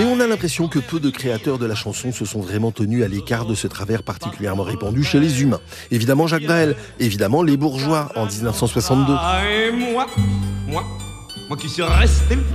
Mais on a l'impression que peu de créateurs de la chanson se sont vraiment tenus à l'écart de ce travers particulièrement répandu chez les humains. Évidemment Jacques Brel, évidemment Les Bourgeois en 1962. Ah, et moi qui suis resté